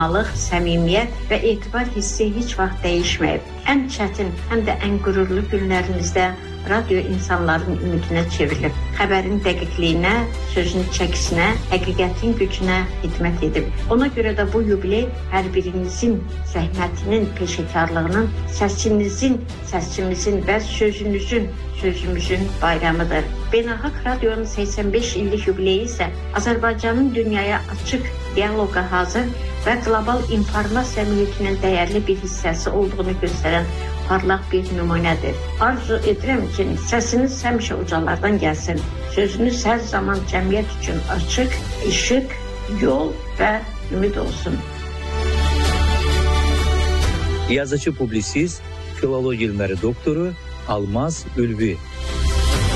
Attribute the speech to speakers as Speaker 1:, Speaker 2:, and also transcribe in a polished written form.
Speaker 1: Səmimiyyət və etibar hissi heç vaxt dəyişməyib. Ən çətin, həm də ən qürurlu günlərimizdə radio insanların ümidinə çevrilib. Xəbərin dəqiqliyinə, sözün çəkisinə, həqiqətin gücünə xidmət edib. Ona görə də bu yubiley hər birinizin zəhmətinin, peşəkarlığının, səsimizin və sözümüzün bayramıdır. Beynəlxalq Radionun 85 illik yubileyi isə Azərbaycanın dünyaya açıq, dialoqa hazır və qlobal informasiya mühitinin dəyərli bir hissəsi olduğunu göstərən parlaq bir nümunədir. Arzu edirəm ki, səsiniz həmişə ucalardan gəlsin. Sözünüz hər zaman cəmiyyət üçün açıq, işıq, yol və ümid olsun.
Speaker 2: Yazıcı, publisist, filologiya elmləri doktoru Almaz Ülvi.